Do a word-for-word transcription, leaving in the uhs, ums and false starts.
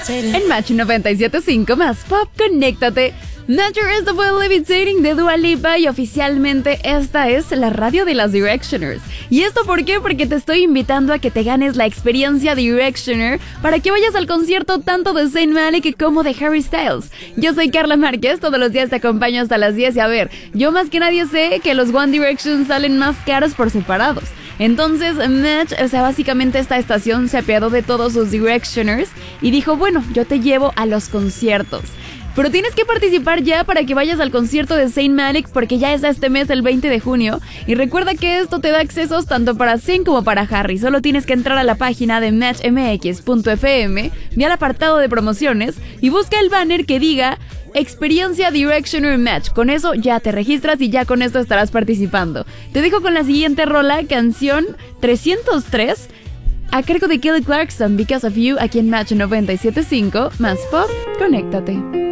En Match noventa y siete punto cinco más pop, conéctate. Nature is the World Levitating de Dua Lipa y oficialmente esta es la radio de las Directioners. ¿Y esto por qué? Porque te estoy invitando a que te ganes la experiencia Directioner para que vayas al concierto tanto de Zayn Malik como de Harry Styles. Yo soy Carla Márquez, todos los días te acompaño hasta las diez y a ver, yo más que nadie sé que los One Direction salen más caros por separados. Entonces Match, o sea, básicamente esta estación se apiadó de todos sus Directioners y dijo, bueno, yo te llevo a los conciertos. Pero tienes que participar ya para que vayas al concierto de Zayn Malik porque ya es este mes, el veinte de junio. Y recuerda que esto te da accesos tanto para Zayn como para Harry. Solo tienes que entrar a la página de match m x punto f m, ve al apartado de promociones y busca el banner que diga Experiencia Directioner Match. Con eso ya te registras y ya con esto estarás participando. Te dejo con la siguiente rola, canción trescientos tres, a cargo de Kelly Clarkson, Because of You, aquí en Match noventa y siete punto cinco, más pop, conéctate.